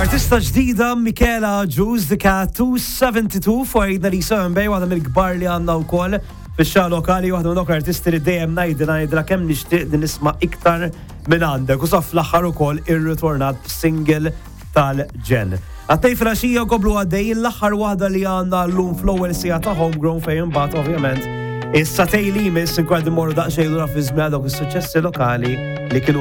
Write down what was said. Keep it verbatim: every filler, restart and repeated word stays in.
Artista ġdida Michaela Jus dika two seventy-two fojna li Sembej waħda mill-kbar li għandna wkoll fix-xahar lokali waħda minn dawk artisti li dejjem ngħidilha ngħidilha kemm nixtieq din nisma' iktar minn għandek u saf l-aħħar ukoll irritornat b'single tal-ġen. Għattej fil-għaxija qoblu għaddej l-aħħar waħda li għandna llum fl-ewwel sija ta' Homegrown fejn imbagħad ovvjament issa tej li jmiss inkwendi mmorru daqsxejn lura fi żmien dawk is-suċċessi lokali li kienu